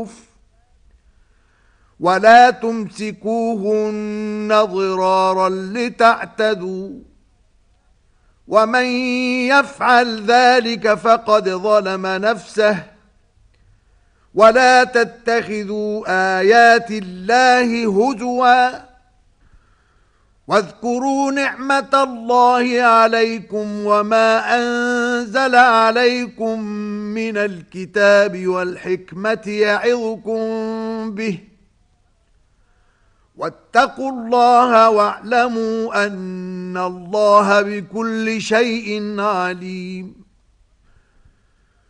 بالمعروف ولا تمسكوهن ضرارا لتعتدوا ومن يفعل ذلك فقد ظلم نفسه ولا تتخذوا آيات الله هزوا واذكروا نعمة الله عليكم وما أنزل عليكم من الكتاب والحكمة يعظكم به واتقوا الله واعلموا أن الله بكل شيء عليم